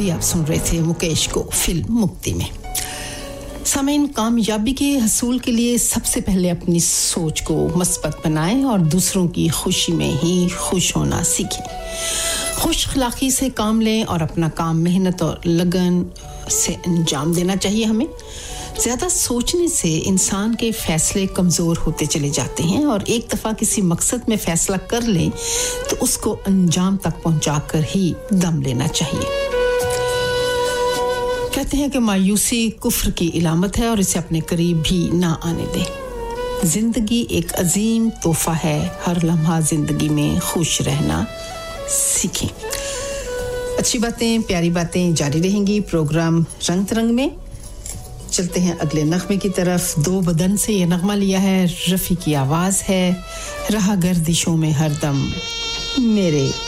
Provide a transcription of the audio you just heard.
अभी आप सुन रहे थे मुकेश को फिल्म मुक्ति में। सामीन, कामयाबी के हसूल के लिए सबसे पहले अपनी सोच को मस्बत बनाएं और दूसरों की खुशी में ही खुश होना सीखें। खुश अखलाकी से काम लें और अपना काम मेहनत और लगन से अंजाम देना चाहिए हमें। ज़्यादा सोचने से इंसान के फैसले कमज़ोर होते चले जाते हैं और एक दफ़ा किसी मकसद में फ़ैसला कर लें तो उसको अंजाम तक पहुंचाकर ही दम लेना चाहिए। कहते हैं कि मायूसी कुफ्र की इलामत है और इसे अपने करीब भी ना आने दें। ज़िंदगी एक अजीम तोहफ़ा है, हर लम्हा ज़िंदगी में खुश रहना सीखें। अच्छी बातें, प्यारी बातें जारी रहेंगी प्रोग्राम रंग तरंग में। चलते हैं अगले नगमे की तरफ। दो बदन से ये नगमा लिया है, रफ़ी की आवाज़ है, रहा गर्दिशों में हरदम मेरे